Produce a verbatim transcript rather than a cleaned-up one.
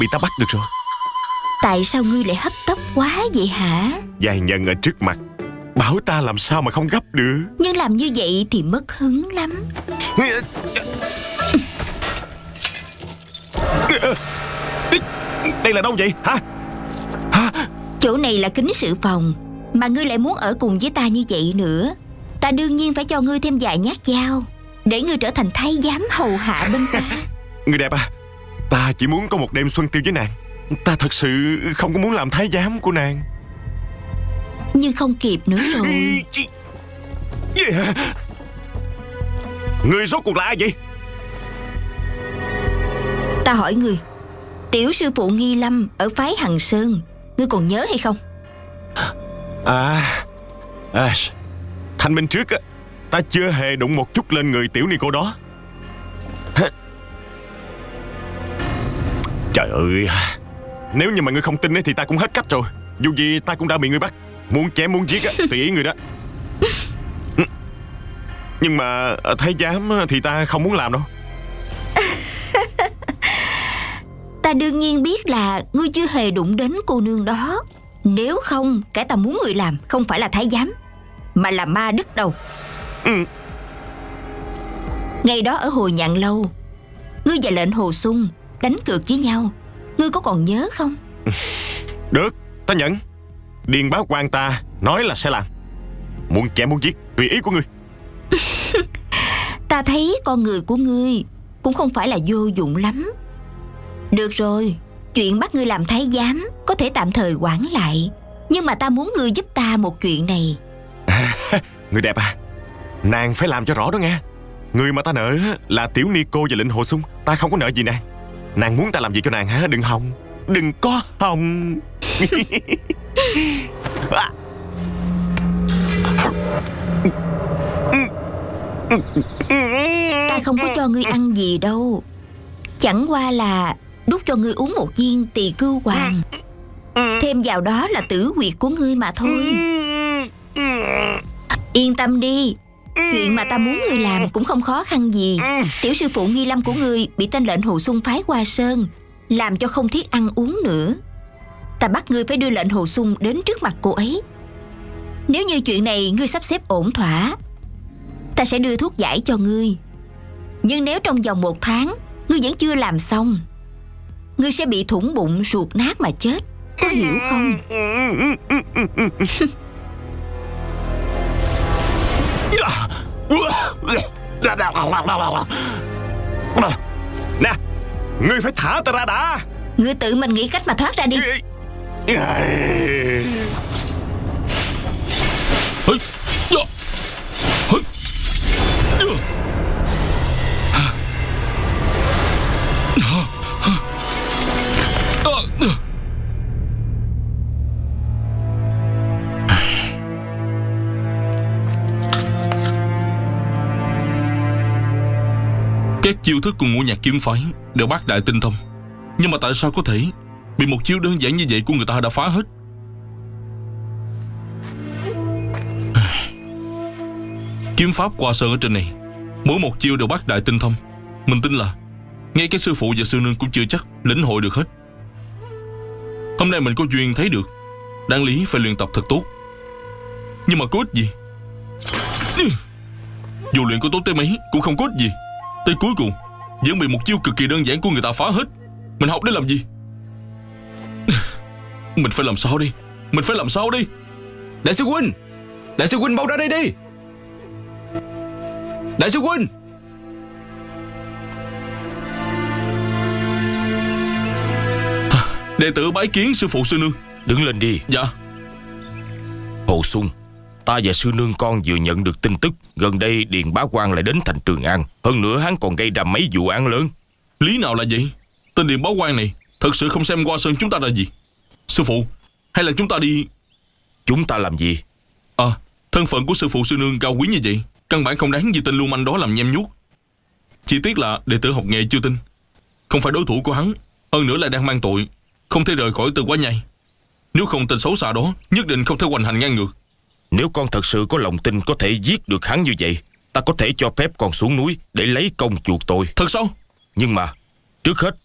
bị ta bắt được rồi. Tại sao ngươi lại hấp tấp quá vậy hả? Giai nhân ở trước mặt, bảo ta làm sao mà không gấp được. Nhưng làm như vậy thì mất hứng lắm. Đây là đâu vậy hả? Hả? Chỗ này là kính sự phòng, mà ngươi lại muốn ở cùng với ta như vậy nữa. Ta đương nhiên phải cho ngươi thêm vài nhát dao, để ngươi trở thành thái giám hầu hạ bên ta. Người đẹp à, ta chỉ muốn có một đêm xuân tiêu với nàng. Ta thật sự không có muốn làm thái giám của nàng. Nhưng không kịp nữa rồi. Ngươi rốt cuộc là ai vậy? Ta hỏi ngươi, tiểu sư phụ Nghi Lâm ở phái Hằng Sơn, ngươi còn nhớ hay không? À, à thanh minh trước á, ta chưa hề đụng một chút lên người tiểu ni cô đó. Trời ơi, nếu như mà ngươi không tin ấy, thì ta cũng hết cách rồi. Dù gì ta cũng đã bị ngươi bắt. Muốn chém muốn giết á, tùy ý ngươi đó. Nhưng mà thái giám thì ta không muốn làm đâu. Ta đương nhiên biết là ngươi chưa hề đụng đến cô nương đó. Nếu không, cái ta muốn ngươi làm không phải là thái giám, mà là ma đứt đầu. Ừ. Ngày đó ở Hồi Nhạn Lâu, ngươi và lệnh Hồ Sung đánh cược với nhau, ngươi có còn nhớ không? Được, ta nhận. Điền báo quan ta nói là sẽ làm. Muốn chém muốn giết, tùy ý của ngươi. Ta thấy con người của ngươi cũng không phải là vô dụng lắm. Được rồi, chuyện bắt ngươi làm thái giám có thể tạm thời hoãn lại, nhưng mà ta muốn ngươi giúp ta một chuyện này. À, người đẹp à, nàng phải làm cho rõ đó nghe. Người mà ta nợ là tiểu ni cô và lệnh Hồ Sung. Ta không có nợ gì nàng. Nàng muốn ta làm gì cho nàng hả? Đừng hòng, đừng có hòng. Ta không có cho ngươi ăn gì đâu, chẳng qua là đút cho ngươi uống một viên tỳ cưu hoàng, thêm vào đó là tử huyệt của ngươi mà thôi. Yên tâm đi, chuyện mà ta muốn ngươi làm cũng không khó khăn gì. Tiểu sư phụ Nghi Lâm của ngươi bị tên lệnh Hồ Sung phái qua sơn, làm cho không thiết ăn uống nữa. Ta bắt ngươi phải đưa lệnh Hồ Sung đến trước mặt cô ấy. Nếu như chuyện này ngươi sắp xếp ổn thỏa, ta sẽ đưa thuốc giải cho ngươi. Nhưng nếu trong vòng một tháng ngươi vẫn chưa làm xong, ngươi sẽ bị thủng bụng ruột nát mà chết. Có hiểu không? Nè, ngươi phải thả ta ra đã. Ngươi tự mình nghĩ cách mà thoát ra đi. Các chiêu thức của Ngũ Nhạc kiếm phái đều bác đại tinh thông, nhưng mà tại sao có thể bị một chiêu đơn giản như vậy của người ta đã phá hết? Kiếm pháp qua sơn ở trên này, mỗi một chiêu đều bác đại tinh thông. Mình tin là ngay cái sư phụ và sư nương cũng chưa chắc lĩnh hội được hết. Hôm nay mình có duyên thấy được, đáng lý phải luyện tập thật tốt. Nhưng mà có ích gì? Dù luyện có tốt tới mấy cũng không có ích gì. Tới cuối cùng vẫn bị một chiêu cực kỳ đơn giản của người ta phá hết. Mình học để làm gì? Mình phải làm sao đi? Mình phải làm sao đi? Đại sư huynh, đại sư huynh mau ra đây đi. Đại sư huynh. Đệ tử bái kiến sư phụ sư nương. Đứng lên đi. Dạ. Hồ Sung, ta và sư nương con vừa nhận được tin tức gần đây Điền Bá Quan lại đến thành Trường An. Hơn nữa hắn còn gây ra mấy vụ án lớn. Lý nào là vậy? Tên Điền Bá Quan này thật sự không xem qua sơn chúng ta là gì. Sư phụ, hay là chúng ta đi... Chúng ta làm gì? À, thân phận của sư phụ sư nương cao quý như vậy, căn bản không đáng gì tên lưu manh đó làm nhem nhuốc. Chỉ tiếc là đệ tử học nghệ chưa tin, không phải đối thủ của hắn. Hơn nữa lại đang mang tội, không thể rời khỏi Từ Quá Nhai. Nếu không tên xấu xa đó nhất định không thể hoành hành ngang ngược. Nếu con thật sự có lòng tin có thể giết được hắn như vậy, ta có thể cho phép con xuống núi để lấy công chuộc tội. Thật sao? Nhưng mà trước hết